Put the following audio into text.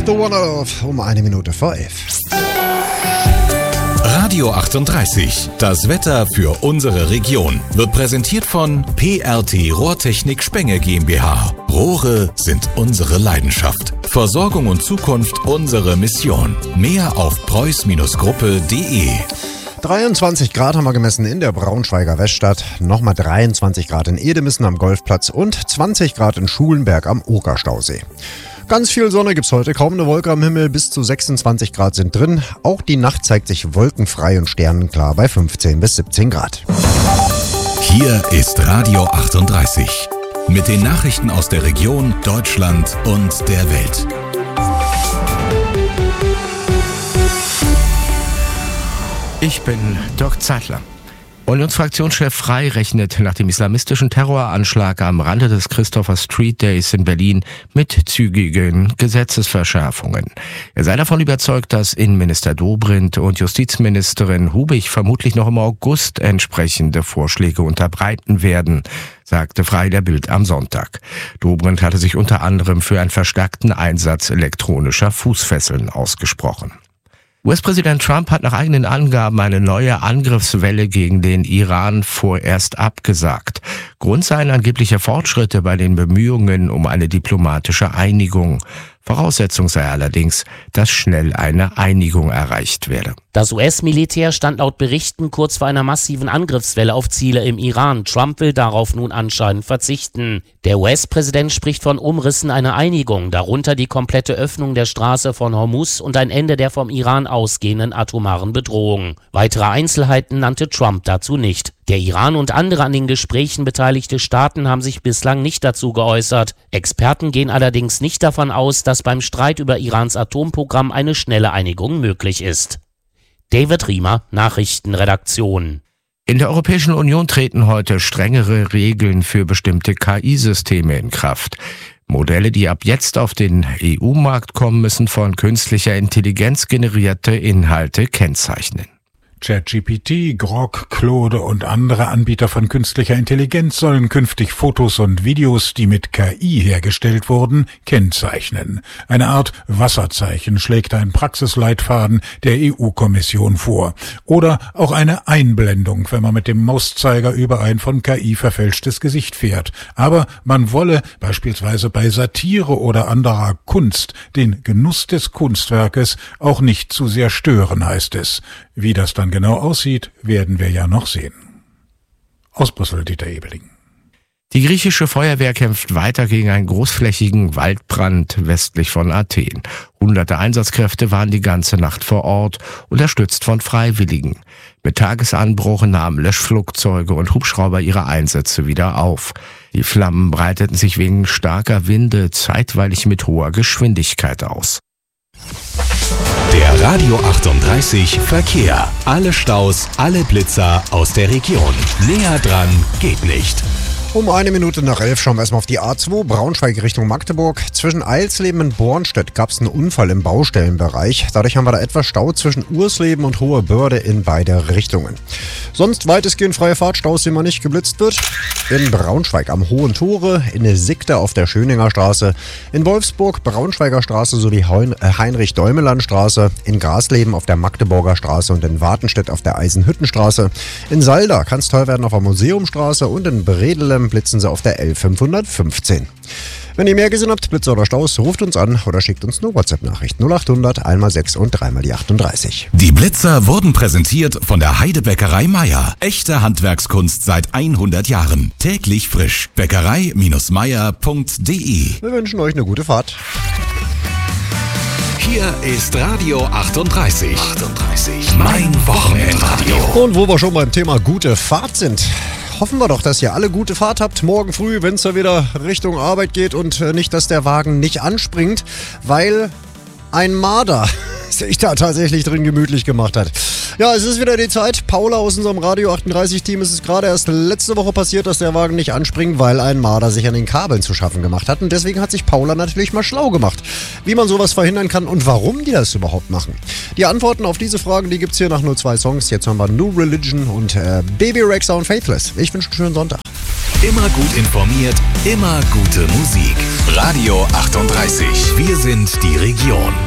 The One Love um 11:01. Radio 38, das Wetter für unsere Region, wird präsentiert von PRT Rohrtechnik Spenge GmbH. Rohre sind unsere Leidenschaft. Versorgung und Zukunft unsere Mission. Mehr auf preuß-gruppe.de. 23 Grad haben wir gemessen in der Braunschweiger Weststadt, nochmal 23 Grad in Edemissen am Golfplatz und 20 Grad in Schulenberg am Okerstausee. Ganz viel Sonne gibt's heute, kaum eine Wolke am Himmel, bis zu 26 Grad sind drin. Auch die Nacht zeigt sich wolkenfrei und sternenklar bei 15 bis 17 Grad. Hier ist Radio 38 mit den Nachrichten aus der Region, Deutschland und der Welt. Ich bin Dirk Zeitler. Unionsfraktionschef Frey rechnet nach dem islamistischen Terroranschlag am Rande des Christopher Street Days in Berlin mit zügigen Gesetzesverschärfungen. Er sei davon überzeugt, dass Innenminister Dobrindt und Justizministerin Hubig vermutlich noch im August entsprechende Vorschläge unterbreiten werden, sagte Frey der Bild am Sonntag. Dobrindt hatte sich unter anderem für einen verstärkten Einsatz elektronischer Fußfesseln ausgesprochen. US-Präsident Trump hat nach eigenen Angaben eine neue Angriffswelle gegen den Iran vorerst abgesagt. Grund seien angebliche Fortschritte bei den Bemühungen um eine diplomatische Einigung. Voraussetzung sei allerdings, dass schnell eine Einigung erreicht werde. Das US-Militär stand laut Berichten kurz vor einer massiven Angriffswelle auf Ziele im Iran. Trump will darauf nun anscheinend verzichten. Der US-Präsident spricht von Umrissen einer Einigung, darunter die komplette Öffnung der Straße von Hormuz und ein Ende der vom Iran ausgehenden atomaren Bedrohung. Weitere Einzelheiten nannte Trump dazu nicht. Der Iran und andere an den Gesprächen beteiligte Staaten haben sich bislang nicht dazu geäußert. Experten gehen allerdings nicht davon aus, dass beim Streit über Irans Atomprogramm eine schnelle Einigung möglich ist. David Riemer, Nachrichtenredaktion. In der Europäischen Union treten heute strengere Regeln für bestimmte KI-Systeme in Kraft. Modelle, die ab jetzt auf den EU-Markt kommen, müssen von künstlicher Intelligenz generierte Inhalte kennzeichnen. ChatGPT, Grok, Claude und andere Anbieter von künstlicher Intelligenz sollen künftig Fotos und Videos, die mit KI hergestellt wurden, kennzeichnen. Eine Art Wasserzeichen schlägt ein Praxisleitfaden der EU-Kommission vor. Oder auch eine Einblendung, wenn man mit dem Mauszeiger über ein von KI verfälschtes Gesicht fährt. Aber man wolle beispielsweise bei Satire oder anderer Kunst den Genuss des Kunstwerkes auch nicht zu sehr stören, heißt es. Wie das dann genau aussieht, werden wir ja noch sehen. Aus Brüssel, Dieter Ebeling. Die griechische Feuerwehr kämpft weiter gegen einen großflächigen Waldbrand westlich von Athen. Hunderte Einsatzkräfte waren die ganze Nacht vor Ort, unterstützt von Freiwilligen. Mit Tagesanbruch nahmen Löschflugzeuge und Hubschrauber ihre Einsätze wieder auf. Die Flammen breiteten sich wegen starker Winde zeitweilig mit hoher Geschwindigkeit aus. Der Radio 38 Verkehr. Alle Staus, alle Blitzer aus der Region. Näher dran geht nicht. Um 11:01 schauen wir erstmal auf die A2 Braunschweig Richtung Magdeburg. Zwischen Eilsleben und Bornstedt gab es einen Unfall im Baustellenbereich. Dadurch haben wir da etwas Stau zwischen Ursleben und Hohe Börde in beide Richtungen. Sonst weitestgehend freie Fahrt, Staus sehen wir nicht, geblitzt wird. In Braunschweig am Hohen Tore, in Sickte auf der Schöninger Straße, in Wolfsburg Braunschweiger Straße sowie Heinrich-Däumeland-Straße, in Grasleben auf der Magdeburger Straße und in Wartenstedt auf der Eisenhüttenstraße. In Salda kann es teuer werden auf der Museumstraße und in Bredelem blitzen sie auf der L515. Wenn ihr mehr gesehen habt, Blitzer oder Staus, ruft uns an oder schickt uns eine WhatsApp-Nachricht 0800 1x6 und 3x38. Die Blitzer wurden präsentiert von der Heidebäckerei Meier. Echte Handwerkskunst seit 100 Jahren. Täglich frisch. Bäckerei-meier.de. Wir wünschen euch eine gute Fahrt. Hier ist Radio 38. Mein Wochenendradio. Und wo wir schon beim Thema gute Fahrt sind, hoffen wir doch, dass ihr alle gute Fahrt habt morgen früh, wenn es da wieder Richtung Arbeit geht und nicht, dass der Wagen nicht anspringt, weil ein Marder sich da tatsächlich drin gemütlich gemacht hat. Ja, es ist wieder die Zeit. Paula aus unserem Radio 38-Team. Es ist gerade erst letzte Woche passiert, dass der Wagen nicht anspringt, weil ein Marder sich an den Kabeln zu schaffen gemacht hat. Und deswegen hat sich Paula natürlich mal schlau gemacht, wie man sowas verhindern kann und warum die das überhaupt machen. Die Antworten auf diese Fragen, die gibt's hier nach nur 2 Songs. Jetzt haben wir New Religion und Baby Rexha und Faithless. Ich wünsche einen schönen Sonntag. Immer gut informiert, immer gute Musik. Radio 38. Wir sind die Region.